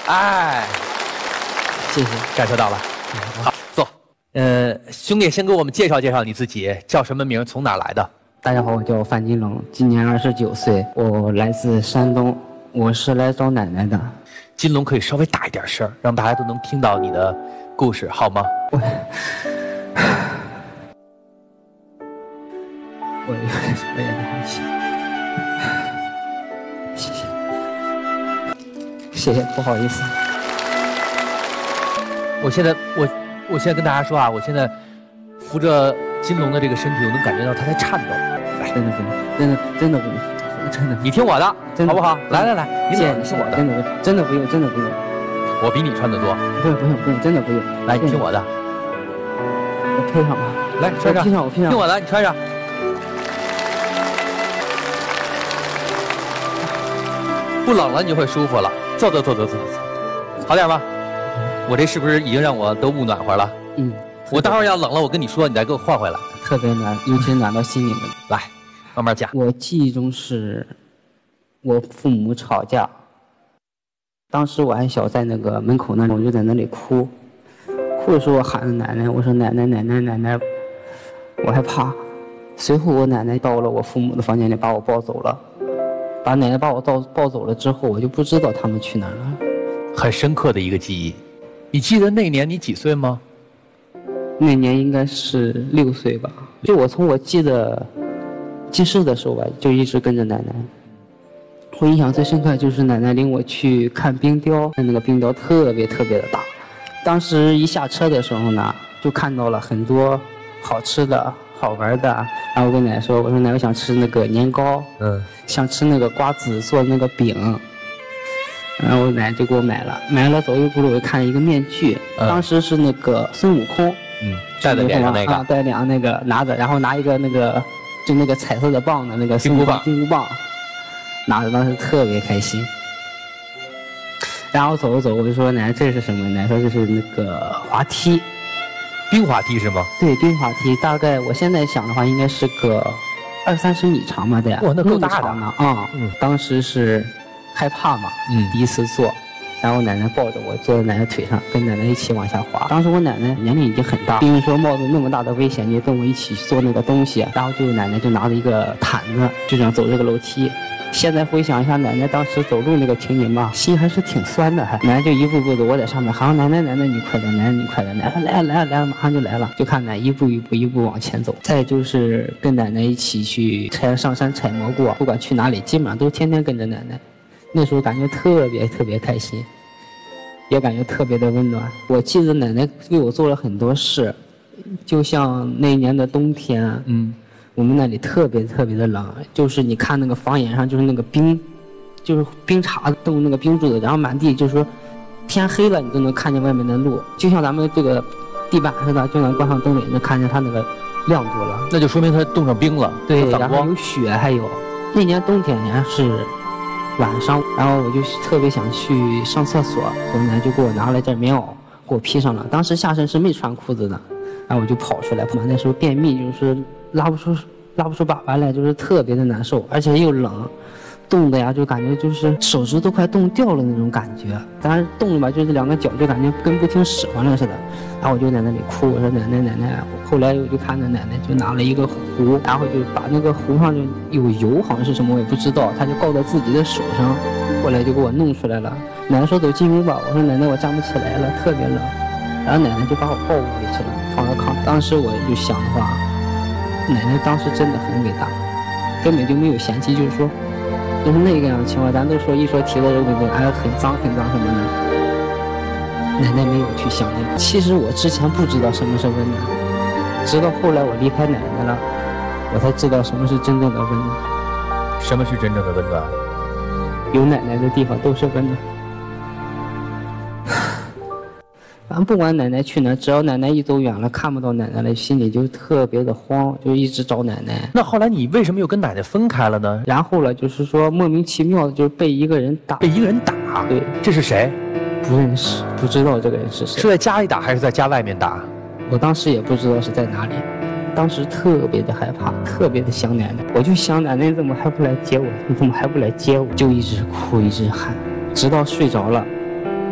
哎， 谢谢， 感受到了。好，坐。兄弟，先给我们介绍介绍你自己，叫什么名？从哪儿来的？ 大家好，我叫范金龙，今年29岁，我来自山东，我是来找奶奶的。 金龙可以稍微大一点声，让大家都能听到你的故事，好吗？ 我有点害羞，谢谢，不好意思。 我现在跟大家说啊，我现在扶着金龙的这个身体，我能感觉到他在颤抖。来， 真的不用，真的不用，真的， 你听我的，好不好？来，你听我的， 真的不用。 我比你穿得多。 不用，真的不用。 来，你听我的， 我配上吧。 来，穿上。 我披上。 听我的，你穿上。不冷了，你就会舒服了。坐，好点吗？我这是不是已经让我都不暖和了？ 嗯。 我待会儿要冷了，我跟你说，你再给我换回来。 特别暖，尤其暖到心里面。 来，慢慢讲。 我记忆中是，我父母吵架，当时我还小，在那个门口那里，我就在那里哭的时候，我喊着奶奶，我说奶奶，我害怕。随后我奶奶到了我父母的房间里，把我抱走了。把奶奶把我抱走了之后，我就不知道他们去哪儿了。 很深刻的一个记忆。你记得那年你几岁吗？ 那年应该是6岁吧。就我从我记得记事的时候吧，就一直跟着奶奶。我印象最深刻就是奶奶领我去看冰雕，那个冰雕特别的大。当时一下车的时候呢，就看到了很多好吃的好玩的，然后我跟奶奶说，我说奶奶，我想吃那个年糕，想吃那个瓜子做那个饼。然后奶奶就给我买了，走一步路我看一个面具，当时是那个孙悟空， 戴在脸上那个， 戴脸上那个拿着，然后拿一个那个就那个彩色的棒的那个金箍棒，拿着，当时特别开心。然后走，我就说奶奶这是什么？奶奶说这是那个滑梯， 冰滑梯是吗？ 对，冰滑梯，大概我现在想的话应该是个20-30米长吧，对呀。 哇，那够大的呢啊！当时是害怕嘛，第一次坐，然后奶奶抱着我坐在奶奶腿上，跟奶奶一起往下滑。当时我奶奶年龄已经很大，因为说冒着那么大的危险，就跟我一起做那个东西，然后奶奶就拿着一个毯子，就这样走这个楼梯。现在回想一下奶奶当时走路那个情景吧，心还是挺酸的。奶奶就一步步的，我在上面喊奶奶你快点，奶奶你快点，奶奶来了，马上就来了。就看奶奶一步往前走。再就是跟奶奶一起去上山采蘑菇，不管去哪里，基本上都天天跟着奶奶。那时候感觉特别开心，也感觉特别的温暖。我记得奶奶为我做了很多事，就像那一年的冬天，我们那里特别的冷，就是你看那个房檐上就是那个冰，就是冰碴冻那个冰柱子，然后满地就是说天黑了你都能看见外面的路，就像咱们这个地板似的，就能关上灯也能看见它那个亮度了。 那就说明它冻上冰了。 对，然后有雪，还有那年冬天好像是晚上，然后我就特别想去上厕所，我奶奶就给我拿了件棉袄给我披上了。当时下身是没穿裤子的，然后我就跑出来，那时候便秘，就是拉不出粑粑来，就是特别的难受，而且又冷，冻的呀，就感觉就是手指都快冻掉了那种感觉。当然冻了吧，就是两个脚就感觉跟不听使唤了似的。然后我就在那里哭，我说奶奶。后来我就看着奶奶就拿了一个壶，然后就把那个壶上就有油，好像是什么我也不知道，她就倒在自己的手上，后来就给我弄出来了。奶奶说走进屋吧，我说奶奶我站不起来了，特别冷。然后奶奶就把我抱屋里去了，放到炕。当时我就想的话，奶奶当时真的很伟大，根本就没有嫌弃，就是说就是那个样的情况，咱都说一说提到这个问题，哎，很脏什么的，奶奶没有去想那个。其实我之前不知道什么是温暖，直到后来我离开奶奶了，我才知道什么是真正的温暖。 什么是真正的温暖？ 有奶奶的地方都是温暖。反正不管奶奶去哪，只要奶奶一走远了，看不到奶奶了，心里就特别的慌，就一直找奶奶。 那后来你为什么又跟奶奶分开了呢？ 然后了，就是说莫名其妙的就是被一个人打。 被一个人打？ 对。 这是谁？ 不认识，不知道这个人是谁。 是在家里打还是在家外面打？ 我当时也不知道是在哪里，当时特别的害怕，特别的想奶奶。我就想奶奶怎么还不来接我？你怎么还不来接我？就一直哭一直喊，直到睡着了。